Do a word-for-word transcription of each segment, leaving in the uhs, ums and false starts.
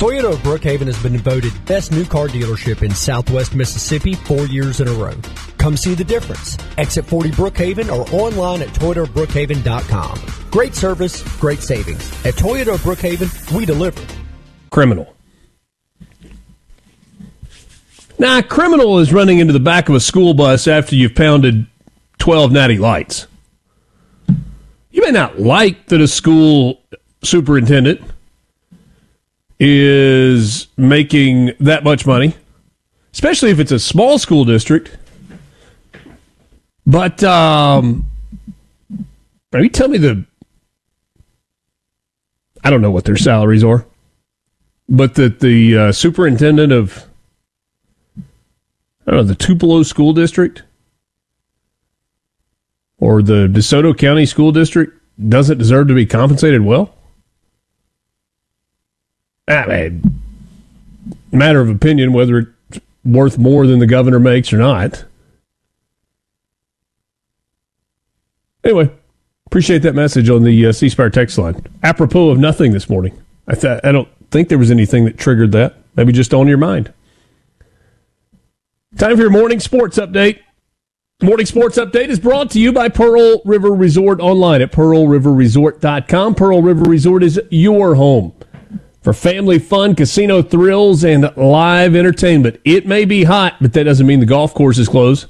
Toyota of Brookhaven has been voted best new car dealership in Southwest Mississippi four years in a row. Come see the difference. Exit forty Brookhaven or online at toyota of brookhaven dot com. Great service, great savings. At Toyota of Brookhaven, we deliver. Criminal. Now, a criminal is running into the back of a school bus after you've pounded twelve natty lights. You may not like that a school superintendent is making that much money, especially if it's a small school district. But, um, you tell me the, I don't know what their salaries are, but that the uh, superintendent of, I don't know, the Tupelo School District or the DeSoto County School District doesn't deserve to be compensated well? I mean, matter of opinion whether it's worth more than the governor makes or not. Anyway, appreciate that message on the uh, C Spire text line. Apropos of nothing this morning. I th- I don't think there was anything that triggered that. Maybe just on your mind. Time for your morning sports update. Morning sports update is brought to you by Pearl River Resort online at pearl river resort dot com. Pearl River Resort is your home for family fun, casino thrills, and live entertainment. It may be hot, but that doesn't mean the golf course is closed.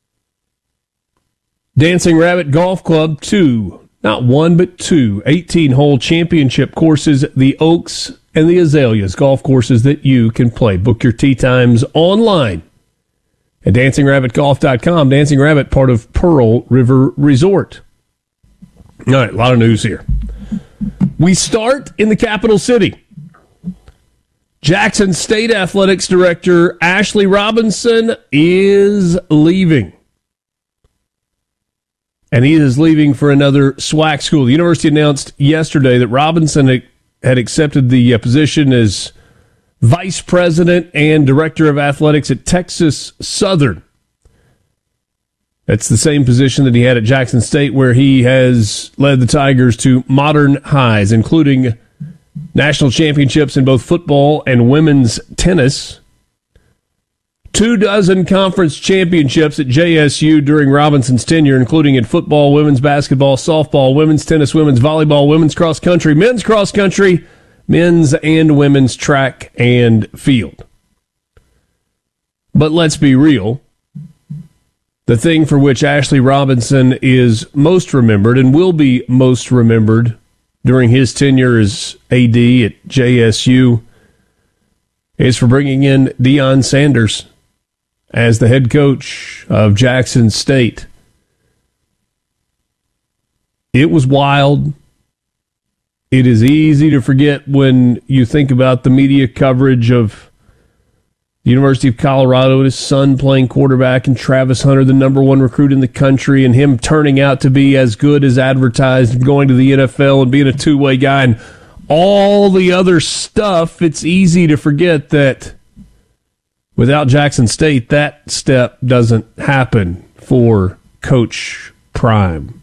Dancing Rabbit Golf Club, two, not one, but two, eighteen-hole championship courses, the Oaks and the Azaleas, golf courses that you can play. Book your tee times online at dancing rabbit golf dot com. Dancing Rabbit, part of Pearl River Resort. All right, a lot of news here. We start in the capital city. Jackson State Athletics Director Ashley Robinson is leaving. And he is leaving for another SWAC school. The university announced yesterday that Robinson had accepted the position as Vice President and Director of Athletics at Texas Southern. That's the same position that he had at Jackson State, where he has led the Tigers to modern highs, including national championships in both football and women's tennis. Two dozen conference championships at J S U during Robinson's tenure, including in football, women's basketball, softball, women's tennis, women's volleyball, women's cross country, men's cross country, men's and women's track and field. But let's be real. The thing for which Ashley Robinson is most remembered and will be most remembered during his tenure as A D at J S U is for bringing in Deion Sanders as the head coach of Jackson State. It was wild. It is easy to forget when you think about the media coverage of the University of Colorado and his son playing quarterback and Travis Hunter, the number one recruit in the country, and him turning out to be as good as advertised and going to the N F L and being a two-way guy and all the other stuff. It's easy to forget that without Jackson State, that step doesn't happen for Coach Prime.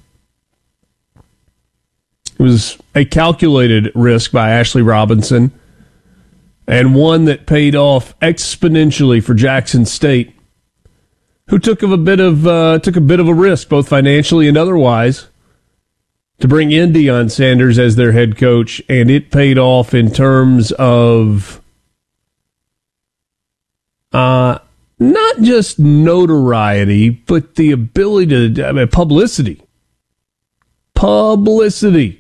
It was a calculated risk by Ashley Robinson, and one that paid off exponentially for Jackson State, who took of a bit of uh, took a bit of a risk, both financially and otherwise, to bring in Deion Sanders as their head coach, and it paid off in terms of uh, not just notoriety, but the ability to I mean, publicity. Publicity.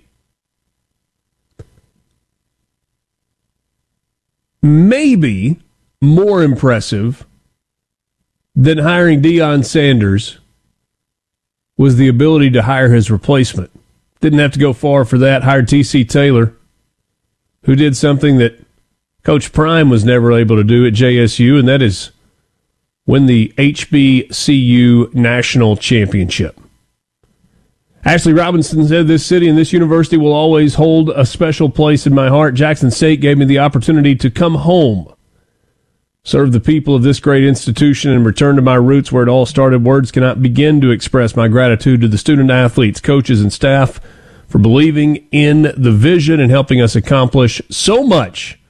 Maybe more impressive than hiring Deion Sanders was the ability to hire his replacement. Didn't have to go far for that. Hired T C Taylor, who did something that Coach Prime was never able to do at J S U, and that is win the H B C U National Championship. Ashley Robinson said, "This city and this university will always hold a special place in my heart. Jackson State gave me the opportunity to come home, serve the people of this great institution, and return to my roots where it all started. Words cannot begin to express my gratitude to the student athletes, coaches, and staff for believing in the vision and helping us accomplish so much